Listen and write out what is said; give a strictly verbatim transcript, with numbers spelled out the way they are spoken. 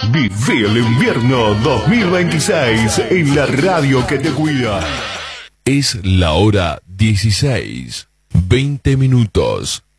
Viví el invierno dos mil veintiséis en la radio que te cuida. Es la hora dieciséis, veinte minutos.